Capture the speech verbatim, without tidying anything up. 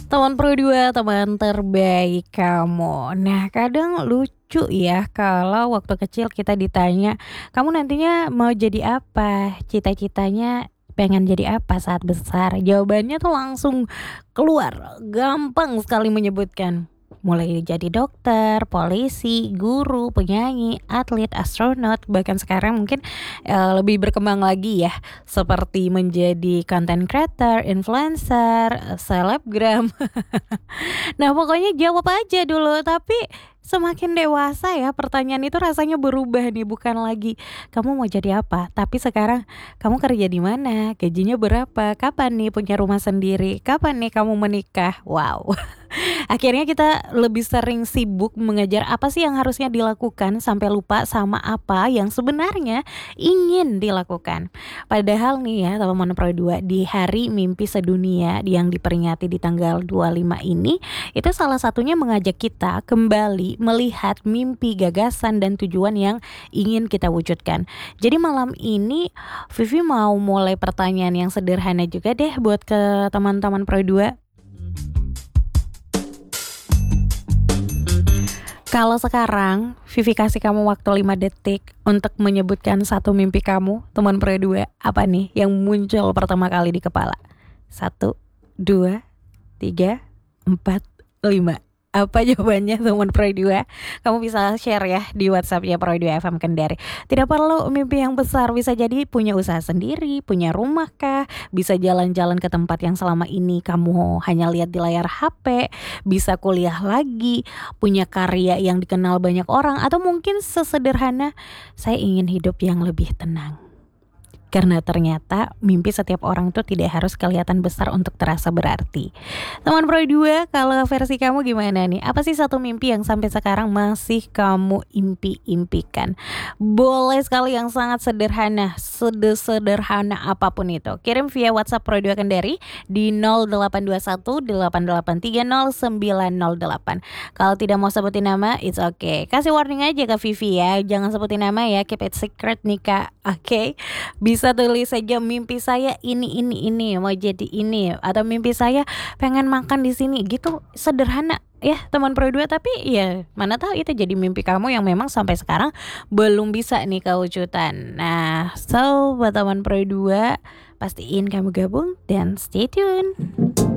Teman Pro dua, teman terbaik kamu. Nah, kadang lucu ya kalau waktu kecil kita ditanya, "Kamu nantinya mau jadi apa? Cita-citanya pengen jadi apa saat besar?" Jawabannya tuh langsung keluar, gampang sekali menyebutkan. Mulai jadi dokter, polisi, guru, penyanyi, atlet, astronot, bahkan sekarang mungkin eh, lebih berkembang lagi ya, seperti menjadi content creator, influencer, eh, selebgram. Nah, pokoknya jawab aja dulu, tapi semakin dewasa ya pertanyaan itu rasanya berubah nih, bukan lagi kamu mau jadi apa, tapi sekarang kamu kerja di mana, gajinya berapa, kapan nih punya rumah sendiri, kapan nih kamu menikah. Wow. Akhirnya kita lebih sering sibuk mengejar apa sih yang harusnya dilakukan sampai lupa sama apa yang sebenarnya ingin dilakukan. Padahal nih ya teman-teman Pro dua, di hari mimpi sedunia yang diperingati di tanggal dua puluh lima ini, itu salah satunya mengajak kita kembali melihat mimpi, gagasan, dan tujuan yang ingin kita wujudkan. Jadi malam ini Vivi mau mulai pertanyaan yang sederhana juga deh buat ke teman-teman Pro dua. Kalau sekarang Vivi kasih kamu waktu lima detik untuk menyebutkan satu mimpi kamu, teman Pro dua, apa nih yang muncul pertama kali di kepala? Satu, dua, tiga, empat, lima. Apa jawabannya teman Pro dua? Kamu bisa share ya di WhatsAppnya Pro dua F M Kendari. Tidak perlu mimpi yang besar, bisa jadi punya usaha sendiri, punya rumah kah, bisa jalan-jalan ke tempat yang selama ini kamu hanya lihat di layar H P, bisa kuliah lagi, punya karya yang dikenal banyak orang, atau mungkin sesederhana saya ingin hidup yang lebih tenang. Karena ternyata mimpi setiap orang itu tidak harus kelihatan besar untuk terasa berarti. Teman Pro dua, kalau versi kamu gimana nih? Apa sih satu mimpi yang sampai sekarang masih kamu impi-impikan? Boleh sekali yang sangat sederhana, sederhana apapun itu. Kirim via WhatsApp Pro dua Kendari di nol delapan dua satu delapan delapan tiga nol sembilan nol delapan. Kalau tidak mau sebutin nama, it's okay. Kasih warning aja ke Vivi ya, jangan sebutin nama ya, keep it secret nih Kak. Oke, okay? Bisa tulis saja mimpi saya ini ini ini mau jadi ini, atau mimpi saya pengen makan di sini gitu, sederhana ya teman Pro dua, tapi ya mana tahu itu jadi mimpi kamu yang memang sampai sekarang belum bisa nih kewujudan. Nah, so buat teman Pro dua, pastiin kamu gabung dan stay tune.